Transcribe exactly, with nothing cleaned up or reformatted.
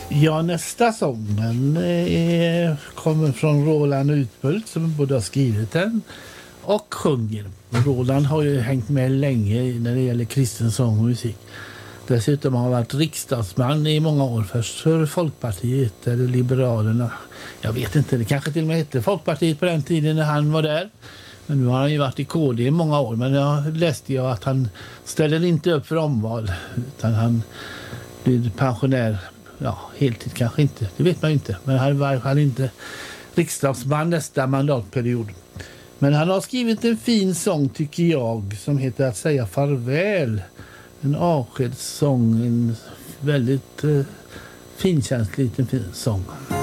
Ja, nästa sång den är, kommer från Roland Utbult som både har skrivit den och sjunger. Roland har ju hängt med länge när det gäller kristen sång och musik. Dessutom har han varit riksdagsman i många år. Först för Folkpartiet eller Liberalerna. Jag vet inte, det kanske till och med hette Folkpartiet på den tiden när han var där. Men nu har han ju varit i K D i många år. Men jag läste ju att han ställer inte upp för omval. Utan han blir pensionär. Ja, heltid kanske inte. Det vet man ju inte. Men han var han inte riksdagsman nästa mandatperiod. Men han har skrivit en fin sång tycker jag. Som heter Att säga farväl. En avskedssång. En väldigt eh, finkänslig liten fin sång.